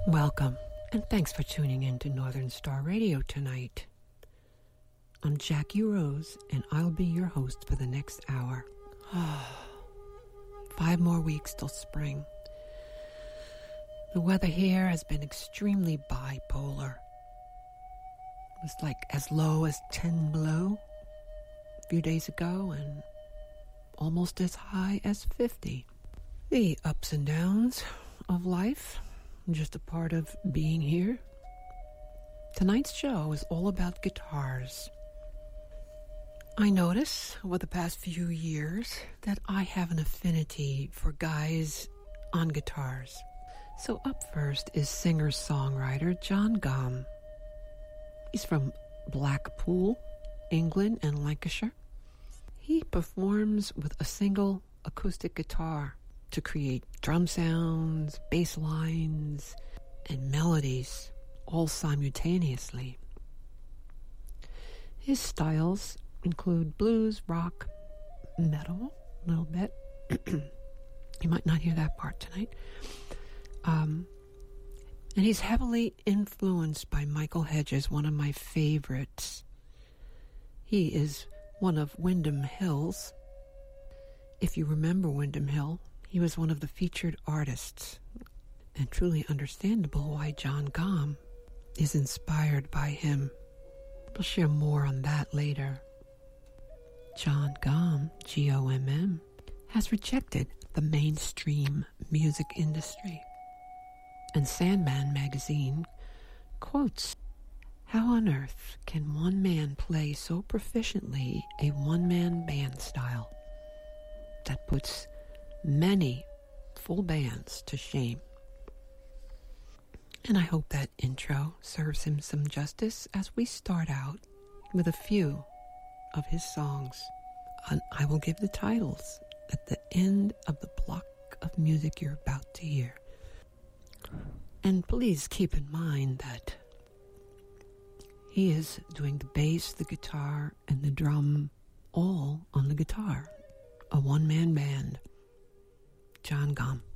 Welcome, and thanks for tuning in to Northern Star Radio tonight. I'm Jackie Rose, and I'll be your host for the next hour. 5 more weeks till spring. The weather here has been extremely bipolar. It was like as low as 10 below a few days ago and almost as high as 50. The ups and downs of life, just a part of being here. Tonight's show is all about guitars. I notice over the past few years that I have an affinity for guys on guitars. So up first is singer-songwriter John Gaume. He's from Blackpool, England and Lancashire. He performs with a single acoustic guitar to create drum sounds, bass lines, and melodies all simultaneously. His styles include blues, rock, metal, a little bit. You might not hear that part tonight. And he's heavily influenced by Michael Hedges, one of my favorites. He is one of Windham Hill's. If you remember Windham Hill, he was one of the featured artists, and truly understandable why John Gaume is inspired by him. We'll share more on that later. John Gaume, G-O-M-M, has rejected the mainstream music industry. And Sandman magazine quotes, "How on earth can one man play so proficiently a one-man band style that puts many full bands to shame?" And I hope that intro serves him some justice as we start out with a few of his songs. And I will give the titles at the end of the block of music you're about to hear. And please keep in mind that he is doing the bass, the guitar, and the drum all on the guitar. A one-man band. John Gaume.